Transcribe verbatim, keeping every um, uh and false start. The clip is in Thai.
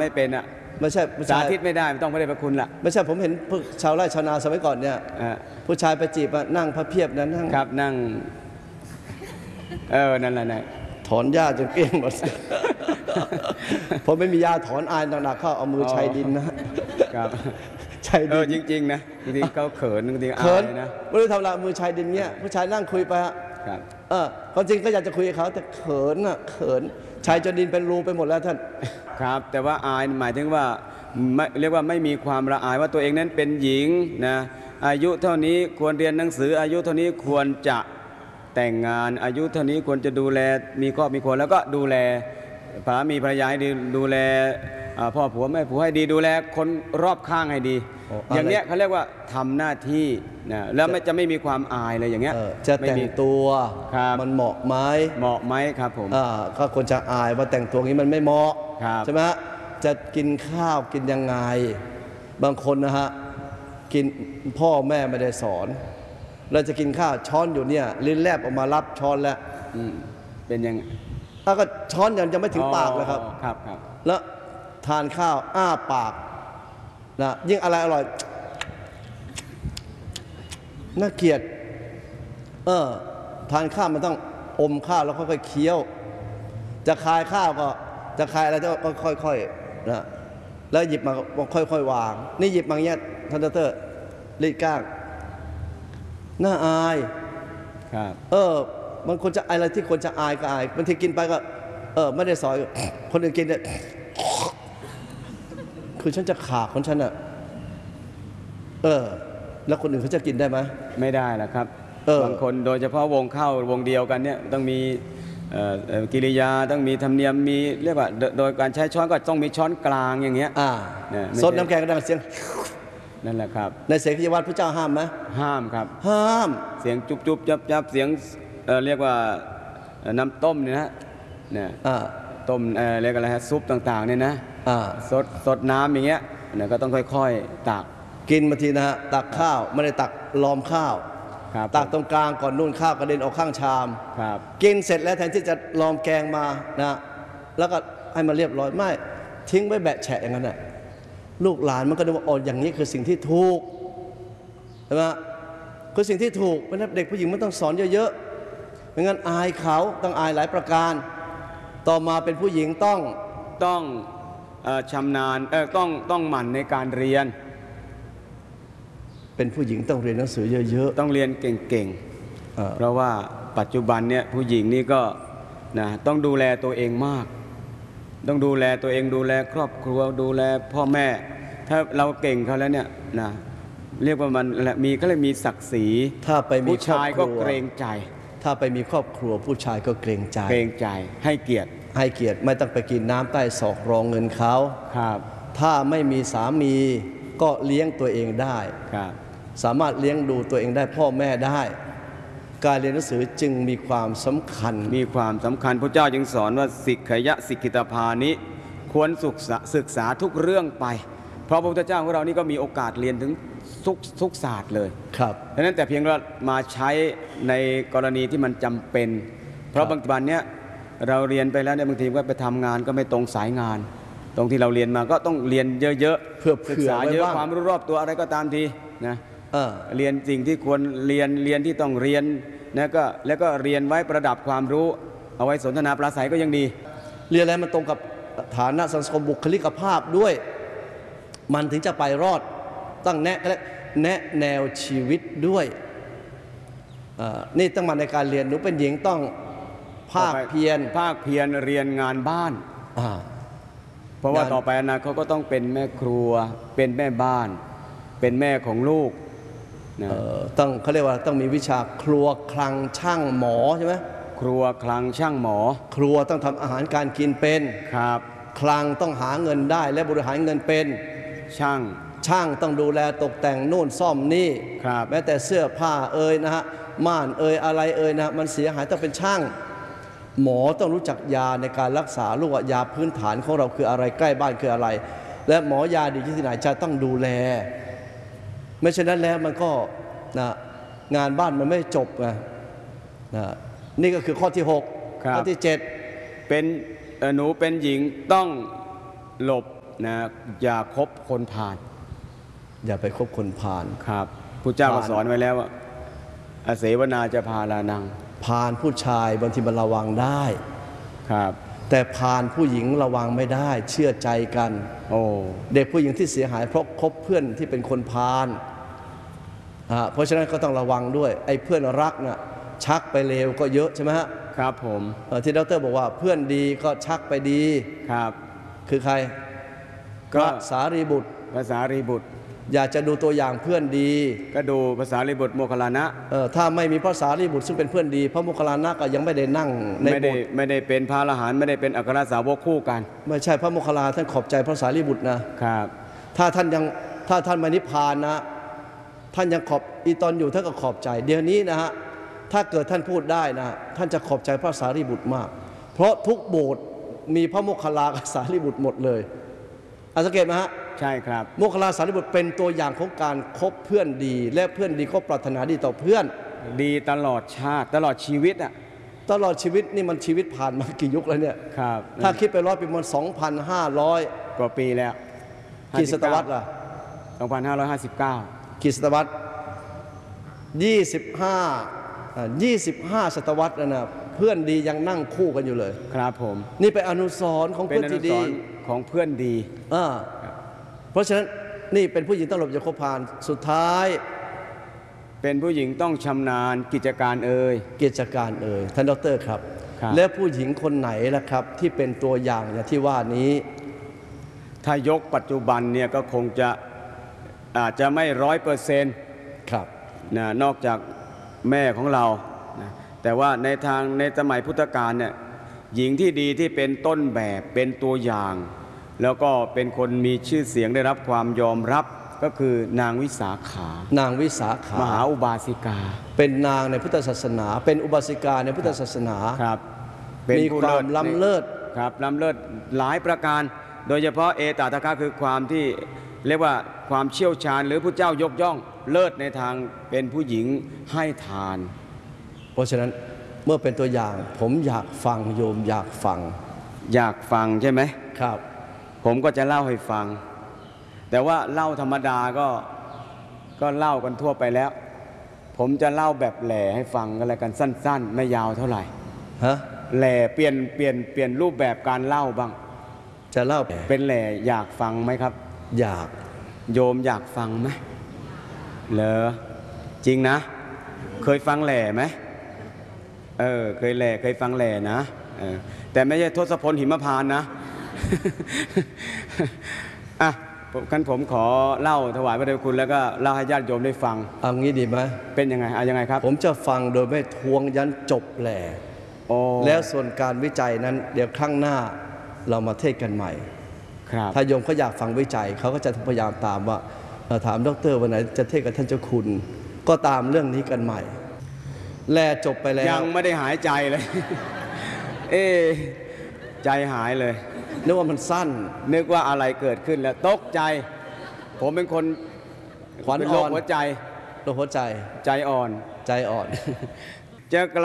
ไม่เป็นอ่ะไม่ใช่สาธิตไม่ได้ต้องพระเดชพระคุณละไม่ใช่ผมเห็นพวกชาวไร่ชาวนาสมัยก่อนเนี่ยผู้ชายไปจีบนั่งพระเพียบนั้นนั่งครับนั่งเออนั่นแหละนะถอนหญ้าจนเกลี้ยงหมดผมไม่มียาถอนอายหนักๆเข้าเอามือชัยดินนะครับชัยดินจริงๆนะบางทีเขาเขินบางทีอายนะไม่รู้ทำอะไรมือชัยดินเงี้ยผู้ชายนั่งคุยไปฮะเออความจริงก็อยากจะคุยกับเขาแต่เขินอ่ะเขินชายจนดินเป็นรูไปหมดแล้วท่านครับแต่ว่าอายหมายถึงว่าเรียกว่าไม่มีความละอายว่าตัวเองนั้นเป็นหญิงนะอายุเท่านี้ควรเรียนหนังสืออายุเท่านี้ควรจะแต่งงานอายุเท่านี้ควรจะดูแลมีครอบมีครัวแล้วก็ดูแลสามีภรรยาให้ดีดูแลพ่อผัวแม่ผัวให้ดีดูแลคนรอบข้างให้ดีอย่างเนี้ยเขาเรียกว่าทำหน้าที่นะแล้วไม่จะไม่มีความอายเลยอย่างเงี้ยจะแต่งตัวมันเหมาะไหมเหมาะไหมครับผมก็ควรจะอายว่าแต่งตัวนี้มันไม่เหมาะใช่ไหมจะกินข้าวกินยังไงบางคนนะฮะกินพ่อแม่ไม่ได้สอนเราจะกินข้าวช้อนอยู่เนี่ยลิ้นแลบออกมารับช้อนแล้วเป็นยังถ้าก็ช้อนยังจะไม่ถึงปากเลยครับครับครับแล้วทานข้าวอ้าปากนะยิ่งอะไรอร่อยน่าเกลียดเออทานข้าวมันต้องอมข้าวแล้วค่อยๆเคี้ยวจะคายข้าวก็จะคายอะไรก็ค่อยๆนะแล้วหยิบมาค่อยๆวางนี่หยิบมาอย่างเงี้ยท่านดร.รีดก้างน่าอายครับเออมันควรจะอะไรที่ควรจะอายก็อายบางทีกินไปก็เออไม่ได้สอยคนอื่นกินเนี่ยคือฉันจะขาดของฉันอะเออแล้วคนอื่นเขาจะกินได้ไหมไม่ได้หรอกครับบางคนโดยเฉพาะวงเข้าวงเดียวกันเนี่ยต้องมีกิริยาต้องมีธรรมเนียมมีเรียกว่าโดยการใช้ช้อนก็ต้องมีช้อนกลางอย่างเงี้ยซดน้ำแกงก็ดังเสียงนั่นแหละครับในเสกยวัตรพระเจ้าห้ามไหมห้ามครับห้ามเสียงจุบจุบจับจับเสียงเรียกว่าน้ำต้มเนี่ยนะเนี่ยต้มเรียกอะไรฮะซุปต่างๆเนี่ยนะสดสดน้ำอย่างเงี้ยเนี่ยก็ต้องค่อยๆตักกินมาทีนะฮะตักข้าวไม่ได้ตักล้อมข้าวตักตรงกลางก่อนนู่นข้าวกระเด็นออกข้างชามกินเสร็จแล้วแทนที่จะลอมแกงมานะแล้วก็ให้มันเรียบร้อยไม่ทิ้งไว้แบะแฉะอย่างนั้นน่ะลูกหลานมันก็นึกว่าอ๋ออย่างนี้คือสิ่งที่ถูกใช่ไหมคือสิ่งที่ถูกเพราะฉะนั้นเด็กผู้หญิงมันต้องสอนเยอะๆไม่งั้นอายเขาต้องอายหลายประการต่อมาเป็นผู้หญิงต้องต้องชำนาญเออต้องต้องหมั่นในการเรียนเป็นผู้หญิงต้องเรียนหนังสือเยอะๆต้องเรียนเก่งๆเพราะว่าปัจจุบันเนี่ยผู้หญิงนี่ก็นะต้องดูแลตัวเองมากต้องดูแลตัวเองดูแลครอบครัวดูแลพ่อแม่ถ้าเราเก่งเขาแล้วเนี่ยนะเรียกว่ามันมีก็เลยมีศักดิ์ศรีถ้าไปมีผู้ชายก็เกรงใจถ้าไปมีครอบครัวผู้ชายก็เกรงใจเกรงใจให้เกียรติให้เกียรติไม่ต้องไปกินน้ำใต้ศอกรองเงินเขาครับถ้าไม่มีสามีก็เลี้ยงตัวเองได้ครับสามารถเลี้ยงดูตัวเองได้พ่อแม่ได้การเรียนหนังสือจึงมีความสำคัญมีความสำคัญพระเจ้าจึงสอนว่าสิกขยะสิกขิตภานิควรศึกษาศึกษาทุกเรื่องไปเพราะพระพุทธเจ้าของเรานี่ก็มีโอกาสเรียนถึงทุกทุกศาสตร์เลยครับดังนั้นแต่เพียงเรามาใช้ในกรณีที่มันจำเป็นเพราะบางวันเนี้ยเราเรียนไปแล้วเนี่ยบางทีก็ไปทำงานก็ไม่ตรงสายงานตรงที่เราเรียนมาก็ต้องเรียนเยอะๆเพื่อศึกษาเยอะความรู้รอบตัวอะไรก็ตามทีนะเรียนสิ่งที่ควรเรียนเรียนที่ต้องเรียนนะก็แล้วก็เรียนไว้ประดับความรู้เอาไว้สนทนาปราศัยก็ยังดีเรียนอะไรมันตรงกับฐานะสังคมบุคลิกภาพด้วยมันถึงจะไปรอดตั้งแนะแนะแนวชีวิตด้วยนี่ต้องมาในการเรียนหนูเป็นหญิงต้องภาคเพียรภาคเพียรเรียนงานบ้านเพราะว่าต่อไปอนาคตก็ต้องเป็นแม่ครัวเป็นแม่บ้านเป็นแม่ของลูกต้องเขาเรียกว่าต้องมีวิชาครัวคลังช่างหมอใช่ไหมครัวคลังช่างหมอครัวต้องทำอาหารการกินเป็นครับคลังต้องหาเงินได้และบริหารเงินเป็นช่างช่างต้องดูแลตกแต่งโน่นซ่อมนี่ครับแม้แต่เสื้อผ้าเอ่ยนะฮะม่านเอ่ยอะไรเอ่ยนะมันเสียหายต้องเป็นช่างหมอต้องรู้จักยาในการรักษาลูกยาพื้นฐานของเราคืออะไรใกล้บ้านคืออะไรและหมอยาดีที่ไหนจะต้องดูแลไม่เช่นนั้นแล้วมันก็นะงานบ้านมันไม่จบไงนะนี่ก็คือข้อที่หกข้อที่เจ็ดเป็นหนูเป็นหญิงต้องหลบนะอย่าคบคนพาลอย่าไปคบคนพาลครับพุทธเจ้าก็พาลสอนไว้แล้วว่าอาเสวนาจะพาลานังพาลผู้ชายบางทีมันระวังได้ครับแต่พาลผู้หญิงระวังไม่ได้ เชื่อใจกันโอ้เด็กผู้หญิงที่เสียหายเพราะคบเพื่อนที่เป็นคนพาลอ่าเพราะฉะนั้นก็ต้องระวังด้วยไอ้เพื่อนรักน่ะชักไปเลวก็เยอะใช่ไหมฮะครับผมเอ่อที่ดรบอกว่าเพื่อนดีก็ชักไปดีครับคือใครก็พระสารีบุตรภาษารีบุตรอยากจะดูตัวอย่างเพื่อนดีก็ดูภาษารีบุตรโมคคัลลานะเอ่อถ้าไม่มีพระสารีบุตรซึ่งเป็นเพื่อนดี พระโมคคัลลานะก็ยังไม่ได้นั่งในไม่โบได้สถ์ไม่ได้เป็นพระอรหันต์ไม่ได้เป็นอัครสาวกคู่กันไม่ใช่พระโมคคัลลาท่านขอบใจพระสารีบุตรนะครับ ถ้าท่านยังถ้าท่านมานิพพานนะท่านยังขอบอีตอนอยู่ท่านก็ขอบใจเดี๋ยวนี้นะฮะถ้าเกิดท่านพูดได้นะท่านจะขอบใจพระสารีบุตรมาก เพราะทุกโบสถ์มีพระโมคคัลลากับสารีบุตรหมดเลยอาสังเกตไหมฮะใช่ครับโมคคัลลาสารีบุตรเป็นตัวอย่างของการคบเพื่อนดี และเพื่อนดีก็ปรารถนาดีต่อเพื่อนดีตลอดชาติตลอดชีวิตอ่ะตลอดชีวิตนี่มันชีวิตผ่านมากี่ยุคแล้วเนี่ยครับถ้าคิดไปร้อยปีมันสองพันห้าร้อยกว่าปีแล้วกี่ศตวรรษล่ะสองพันห้าร้อยห้าสิบเก้ากี่ศตวรรษยี่สิบห้ายี่สิบห้าศตวรรษแล้วนะเพื่อนดียังนั่งคู่กันอยู่เลยครับผมนี่เป็นอนุสรณ์ของเป็นเพื่อนอนุที่สดีรณ์ของเพื่อนดีอ่าเพราะฉะนั้นนี่เป็นผู้หญิงต้องหลบอย่าคบพาลสุดท้ายเป็นผู้หญิงต้องชำนาญกิจการเอ่ยกิจการเอ่ยท่านดรครับครับและผู้หญิงคนไหนล่ะครับที่เป็นตัวอย่างอย่างที่ว่านี้ถ้ายกปัจจุบันเนี่ยก็คงจะอาจจะไม่ร้อยเปอร์เซ็นต์ครับนะนอกจากแม่ของเรานะแต่ว่าในทางในสมัยพุทธกาลเนี่ยหญิงที่ดีที่เป็นต้นแบบเป็นตัวอย่าง แล้วก็เป็นคนมีชื่อเสียงได้รับความยอมรับก็คือนางวิสาขานางวิสาขามหาอุบาสิกาเป็นนางในพุทธศาสนา เป็นอุบาสิกาในพุทธศาสนาครับมีผู้ความล้ำเลิศครับล้ำเลิศหลายประการ โดยเฉพาะเอตตะคะคือความที่เรียกว่าความเชี่ยวชาญหรือพระเจ้ายกย่องเลิศในทางเป็นผู้หญิงให้ทานเพราะฉะนั้นเมื่อเป็นตัวอย่างผมอยากฟังโยมอยากฟังอยากฟังใช่ไหมครับผมก็จะเล่าให้ฟัง แต่ว่าเล่าธรรมดาก็ก็เล่ากันทั่วไปแล้ว ผมจะเล่าแบบแหล่ให้ฟังกันแล้วกันสั้นๆ ไม่ยาวเท่าไหร่ฮะแหล่เปลี่ยนเปลี่ยนเปลี่ยนรูปแบบการเล่าบ้างจะเล่าเป็นแหล่อยากฟังไหมครับอยากโยมอยากฟังไหมเหรอจริงนะ เคยฟังแหล่ไหมเออเคยแหล่เคยฟังแหล่นะเออแต่ไม่ใช่ทศพลหิมพานต์นะ อ่ะผมกันผมขอเล่าถวายพระเดชคุณแล้วก็เล่าให้ญาติโยมได้ฟังเอางี้ดีไหมเป็นยังไงอ่ะยังไงครับผมจะฟังโดยไม่ทวงยันจบแหล่โอ้แล้วส่วนการวิจัยนั้นเดี๋ยวครั้งหน้าเรามาเทศกันใหม่ครับถ้าโยมเขาอยากฟังวิจัยเขาก็จะพยายามตามว่าเอ่อถามดรวันไหนจะเทศกับท่านเจ้าคุณ ก็ตามเรื่องนี้กันใหม่ แลจบไปแล้วยังไม่ได้หายใจเลย เอ๊ะใจหายเลยนึกว่ามันสั้นนึกว่าอะไรเกิดขึ้นแล้วตกใจ ผมเป็นคนขวัญเป็นอ่โรอคน หัวใจโรคหัวใจใจอ่อนใจอ่อนเจอก